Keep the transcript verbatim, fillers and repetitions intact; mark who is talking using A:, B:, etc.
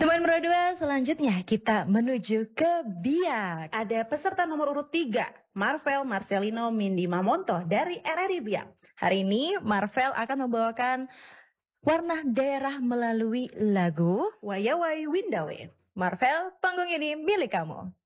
A: Teman berdua, selanjutnya kita menuju ke Biak.
B: Ada peserta nomor urut tiga, Marvel Marcelino Mindy Mamonto dari R R I Biak.
A: Hari ini Marvel akan membawakan warna daerah melalui lagu
B: Wayawai Windawe.
A: Marvel, panggung ini milik kamu.